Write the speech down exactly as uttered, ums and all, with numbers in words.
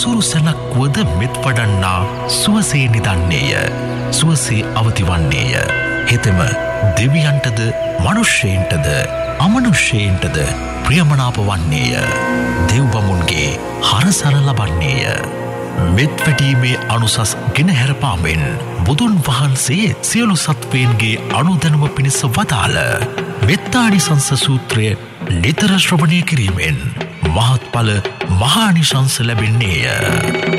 සුරු සැලක් වුවද මෙත් වඩන්නා සුවසේ නිදන්නේය. සුවසේ අවතිවන්නේය. හෙතෙම දෙවියන්ටද මනුෂ්‍යයන්ටද අමනුෂ්‍යයන්ටද ප්‍රියමනාප වන්නේය. දෙව්බමුන්ගේ හරසර ලබන්නේය. මෙත් වැටීමේ අනුසස් ගෙනහැර පාමෙන් බුදුන් වහන්සේ සියලු සත්වයන්ගේ අනුදැනුම පිණිස වදාළ මෙත්තානිසංස සූත්‍රය නිතර ශ්‍රවණය කිරීමෙන් මහත්ඵල මහානිශංස ලැබෙන්නේය.